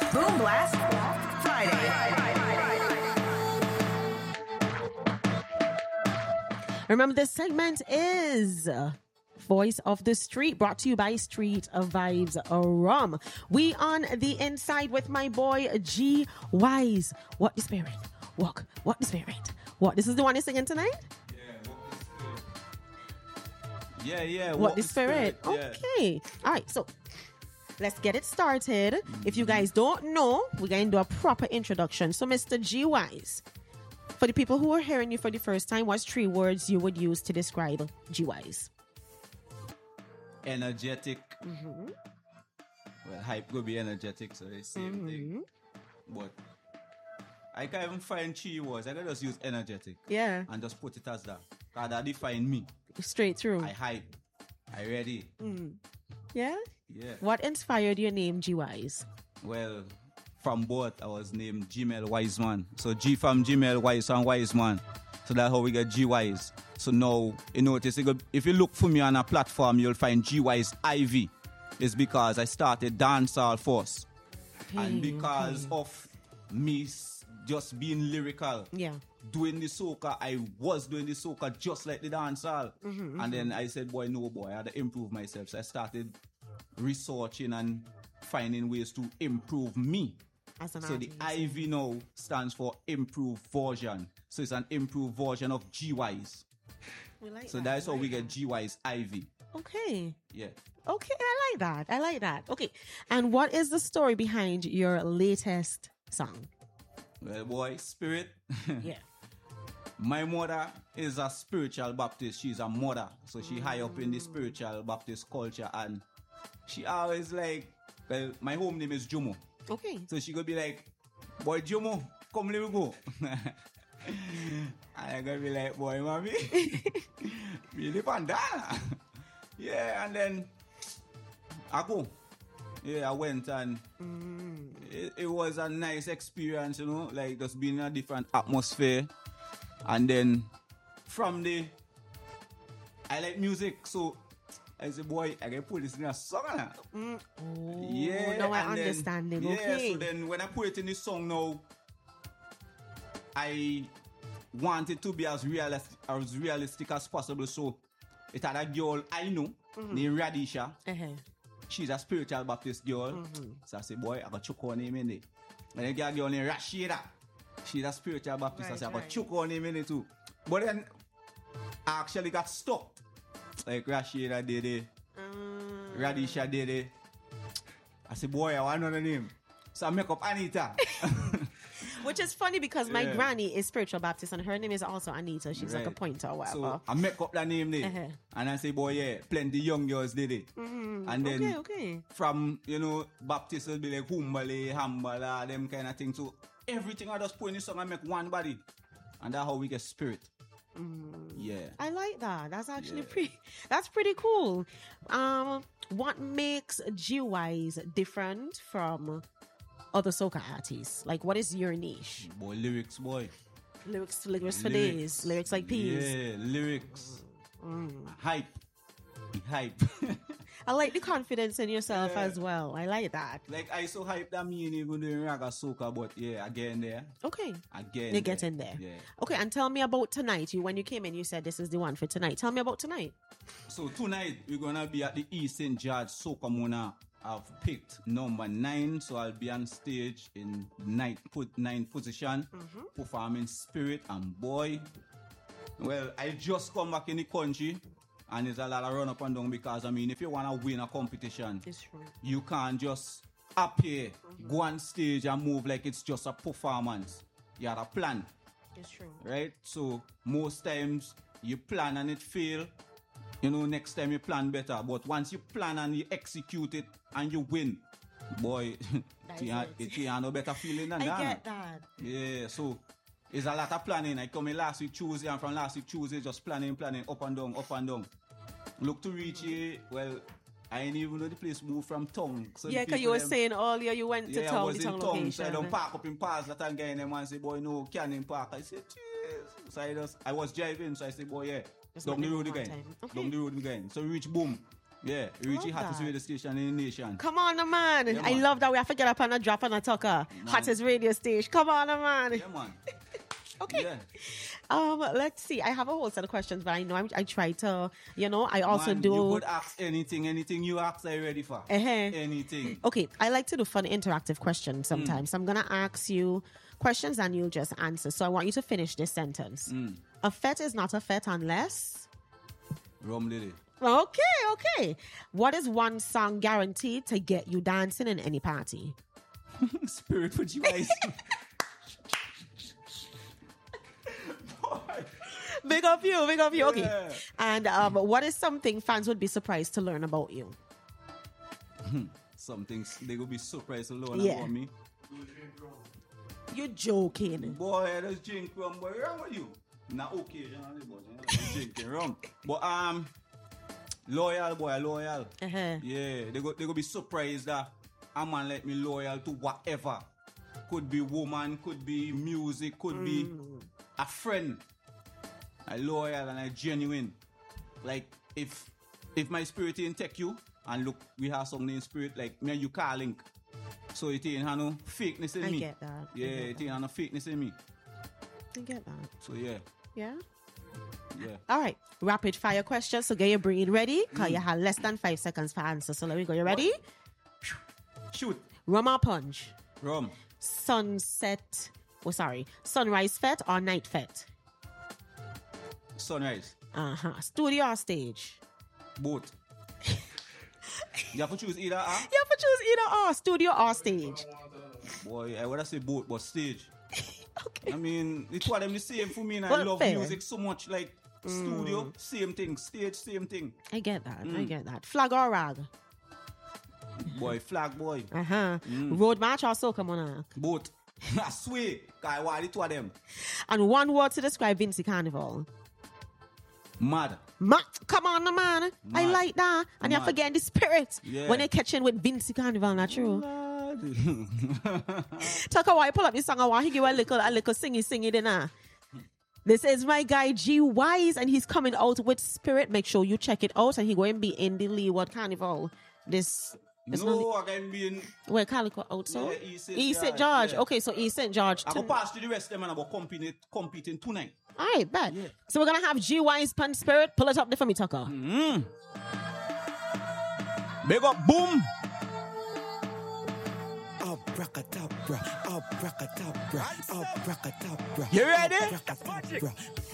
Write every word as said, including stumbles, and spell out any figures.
Boom Blast Friday. Remember, this segment is Voice of the Street, brought to you by Street Vibes Rum. We on the inside with my boy G Wise. What the spirit? Walk. What the spirit? What? This is the one you're singing tonight? Yeah, yeah. What the spirit? Yeah. Okay. All right. So let's get it started. If you guys don't know, we're going to do a proper introduction. So, Mister G Wise, for the people who are hearing you for the first time, what's three words you would use to describe G Wise? Energetic. Mm-hmm. Well, hype could be energetic, so it's the same Mm-hmm. thing. But I can't even find three words. I can just use energetic. Yeah. And just put it as that. Because that define me. Straight through. I hype. I ready. Mm. Yeah? Yeah. What inspired your name, G Wise? Well, from birth, I was named Gmail Wiseman. So G from Gmail, Wise and Wiseman. So that's how we get G Wise. So now, you notice, if you look for me on a platform, you'll find G Wise Ivy. It's because I started dancehall first. Okay, and because okay. of me s- just being lyrical, Yeah. doing the soca, I was doing the soca just like the dancehall. Mm-hmm, and then I said, boy, no, boy, I had to improve myself. So I started researching and finding ways to improve me. As an So the artist. I V now stands for improved version. So it's an improved version of G Wise. We like So that. that's we how we like get that. G Wise Ivy. Okay. Yeah. Okay, I like that. I like that. Okay. And what is the story behind your latest song? Well, boy, spirit. Yeah. My mother is a spiritual Baptist. She's a mother. So she high up in the spiritual Baptist culture. And she always like, well, my home name is Jomo. Okay. So she could be like, boy, Jomo, come let me go. I gonna be like, boy, mommy, really pandana. Yeah, and then I go. Yeah, I went and Mm. it, it was a nice experience, you know, like just being in a different atmosphere. And then from the, I like music, so I said, boy, I can put this in a song now. Mm. Oh, Yeah, now I and then- understand it. Yeah, Okay. so then when I put it in the song now, I want it to be as realistic as realistic as possible. So it had a girl I know named Radisha. Uh-huh. She's a spiritual Baptist girl. Mhm. So I said, boy, I got chuck her name in there. And then I got a girl named Rashida. She's a spiritual Baptist. I Right, said, I got right. chuck her name in there too. But then I actually got stuck. Like Rashida did it. Mm. Radisha did it. I said, boy, I want another name. So I make up Anita. Which is funny because my Yeah. granny is spiritual Baptist and her name is also Anita. She's like a Right. pointer or whatever. So I make up that name there. Uh-huh. And I say, boy, yeah, plenty young girls did it. Mhm. And then okay, okay. from, you know, Baptists will be like Humbale, Hambala, them kind of things. So everything I just put in the song, I make one body. And that's how we get spirit. Mm. Yeah. I like that. That's actually Yeah. pretty. That's pretty cool. Um, what makes G Wise different from other soca artists? Like, what is your niche? Boy, lyrics, boy. Lyrics, lyrics for Lyrics. days. Lyrics like peas. Yeah, lyrics. Mm. Hype. Hype. I like the confidence in yourself Yeah. as well. I like that. Like, I so hype that me ain't even doing raga soca, but yeah, again there. Okay. Again. You get in there. Yeah. Okay, and tell me about tonight. You when you came in, you said this is the one for tonight. Tell me about tonight. So tonight we're gonna be at the East Saint George Soca Mona. I've picked number nine, so I'll be on stage in night put nine position, Mm-hmm. performing spirit and boy. Well, I just come back in the country, and there's a lot of run up and down because I mean, if you wanna win a competition, It's true. you can't just appear, go on stage and move like it's just a performance. You have a plan. It's true. Right? So most times you plan and it fail. You know, next time you plan better. But once you plan and you execute it and you win, boy, That's it ain't- it. it ain't no better feeling than I that. get that. Yeah, so it's a lot of planning. I come in last week Tuesday, and from last week Tuesday just planning, planning, up and down, up and down. Look to reach here. Well, I ain't even know the place moved from town. So the Yeah, because you people were them- saying earlier you went to yeah, I town, was the in town town, so I location. don't park up in Parklet and guy and them and say, boy, no, can in park. I said, jeez. So I just, I was driving, so I said, boy, yeah, Just down let the them road know one again. time. Okay. Down the road again. So we reach boom. Yeah, we reach the Love hottest that. radio station in the nation. Come on, uh, man. Yeah, I man. love that we have to get up and a drop and a tucker. Hottest radio station. Come on, uh, man. Yeah, man. Okay. Yeah. Um, let's see. I have a whole set of questions, but I know I, I try to, you know, I also Man, do. You could ask anything, anything you ask, I'm ready for. Uh-huh. Anything. Okay, I like to do fun interactive questions sometimes. Mm. So I'm gonna ask you questions and you'll just answer. So I want you to finish this sentence. Mm. A fete is not a fete unless. Rum lady. Okay, okay. What is one song guaranteed to get you dancing in any party? Spirit for you guys. Big up you, big up you. Okay. Yeah. And um, what is something fans would be surprised to learn about you? Some things they will be surprised to learn Yeah. about me. You're joking. Boy, I just drink rum. Boy, wrong with you? Not occasionally, but you know, I'm drinking rum. But um, loyal boy, loyal. Uh-huh. Yeah, they go they go be surprised that a man like me loyal to whatever. Could be woman, could be music, could be a friend. I loyal and I genuine. Like if if my spirit ain't take you and look, we have something in spirit like me and you can't link. So it ain't have no fakeness in I me. get that. I Yeah, get it that. ain't have no fakeness in me. I get that. So yeah, Yeah. yeah. All right. Rapid fire questions. So get your brain ready because Mm. you have less than five seconds for answer. So let me go. You ready? Shoot, Rum or punch? rum, Sunset. Oh, sorry. Sunrise fete or night fete? sunrise, Uh huh. Studio or stage? boat. You have to choose either. Huh? You have to choose either or. Studio or stage. Boy, I would say boat, but stage. Okay. I mean, the two of them the same for me, and I Well, love fair. music so much. Like studio, same thing. Stage, same thing. I get that. Mm. I get that. Flag or rag? Boy, flag boy, Uh huh. Mm. Road march or soca monarch? boat. I swear, I want the two of them. And one word to describe Vincy Carnival. Mad. Ma- Come on, the man. I Mad. like that. And you're Mad. forgetting the spirit Yeah. when you're catching with Vincy Carnival, not true? Lord. Talk a while, pull up your song. I want to give you a little, a little singy, singy dinner. This is my guy G Wise, and he's coming out with Spirit. Make sure you check it out, and he going to be in the Leeward Carnival. This is No, I can be in. where Calico out so Yeah, East Saint East Saint George, George. yeah. Okay, so East Saint George. I go Ton- pass to the rest of them and I go compete, competing tonight. All right, bet. Yeah. So we're gonna have G Wise Pan Spirit. Pull it up there for me, Tucker. Mm. Big up, boom. Abracadabra, abracadabra, abracadabra. You ready? Abracadabra.